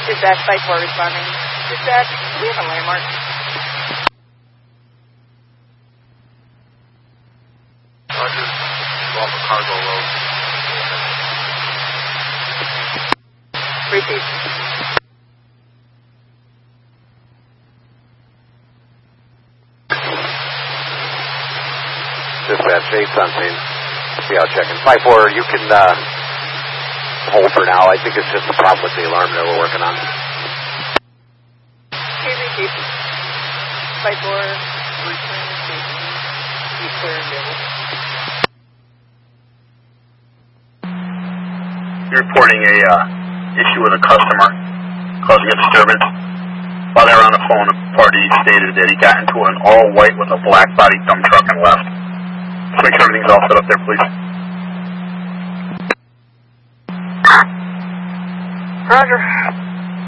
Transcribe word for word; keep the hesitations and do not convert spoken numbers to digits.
Dispatch, five four responding. Dispatch, do we have a landmark? Roger. Off of Cargo Road. Repeat. Dispatch, eight on scene. See how checking. five four, you can uh, hold for now. I think it's just a problem with the alarm that we're working on. Okay, repeat. five four, return station. Be clear and available. You're reporting a uh, issue with a customer causing a disturbance. While they were on the phone, the party stated that he got into an all-white with a black body dump truck and left. Just make sure everything's all set up there, please. Roger.